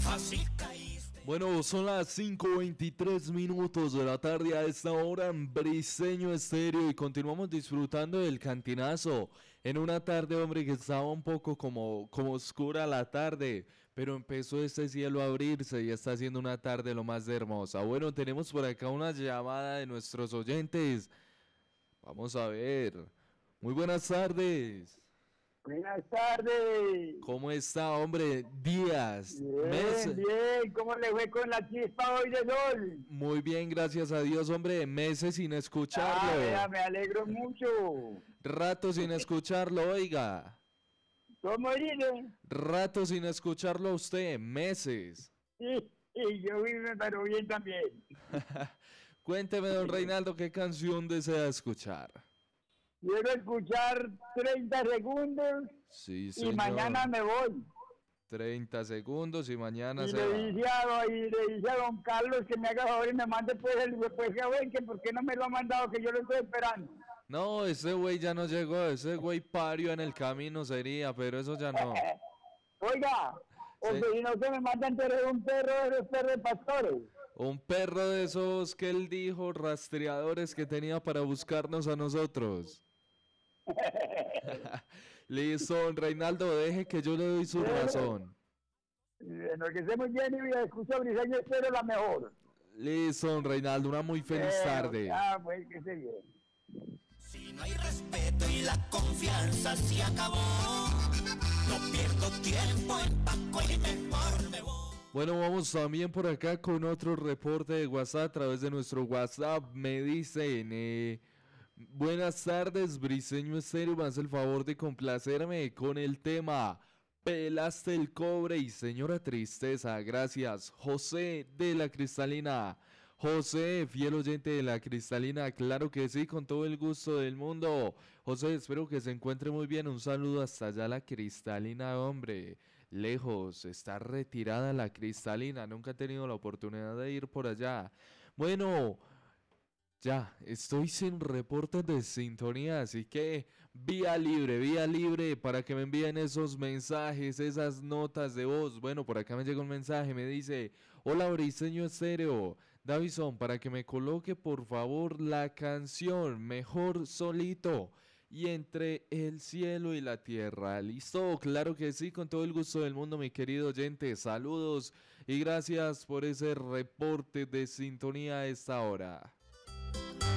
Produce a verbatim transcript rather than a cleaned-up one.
Así caíste. Bueno, son las cinco veintitrés minutos de la tarde a esta hora en Briseño Estéreo y continuamos disfrutando del cantinazo en una tarde, hombre, que estaba un poco como, como oscura la tarde, pero empezó este cielo a abrirse y está siendo una tarde lo más de hermosa. Bueno, tenemos por acá una llamada de nuestros oyentes. Vamos a ver. Muy buenas tardes. Buenas tardes. ¿Cómo está, hombre? Días, Bien, meses. bien. ¿Cómo le fue con la chispa hoy de sol? Muy bien, gracias a Dios, hombre. Meses sin Ah, escucharlo. vea, me alegro mucho. Rato sin escucharlo, oiga. ¿Cómo dice? Rato sin escucharlo a usted, meses. Sí, y yo vivo, pero bien también. Cuénteme, don Reinaldo, ¿qué canción desea escuchar? Quiero escuchar treinta segundos Sí, y señor. mañana me voy. treinta segundos y mañana Y se le, va. dice a, y le dice a don Carlos que me haga favor y me mande pues el pues que ven que por qué no me lo ha mandado, que yo lo estoy esperando. No, ese güey ya no llegó, ese güey parió en el camino sería, pero eso ya no. Oiga, o Sí. que si no se me manda enterrar un perro de los perros de pastores. Un perro de esos que él dijo, rastreadores que tenía para buscarnos a nosotros. Listo, don Reinaldo, deje que yo le doy su razón. Bueno, que esté muy bien y escucha Briseño Estéreo la mejor. Listo, don Reinaldo, una muy feliz Bueno, tarde. Ah, pues que esté bien. Si no hay respeto y la confianza se acabó, no pierdo tiempo en Paco y mejor me voy. Bueno, vamos también por acá con otro reporte de WhatsApp a través de nuestro WhatsApp. Me dicen, eh, buenas tardes, Briseño Estéreo, me hace el favor de complacerme con el tema Pelaste el cobre y señora tristeza, gracias. José de la Cristalina. José, fiel oyente de la Cristalina, claro que sí, con todo el gusto del mundo. José, espero que se encuentre muy bien. Un saludo hasta allá la Cristalina, hombre. Lejos, está retirada la Cristalina. Nunca he tenido la oportunidad de ir por allá. Bueno, ya, estoy sin reportes de sintonía, así que vía libre, vía libre para que me envíen esos mensajes, esas notas de voz. Bueno, por acá me llega un mensaje, me dice, hola Briseño Estéreo, Davison, para que me coloque por favor la canción Mejor Solito y entre el cielo y la tierra. ¿Listo? Claro que sí, con todo el gusto del mundo, mi querido oyente. Saludos y gracias por ese reporte de sintonía a esta hora.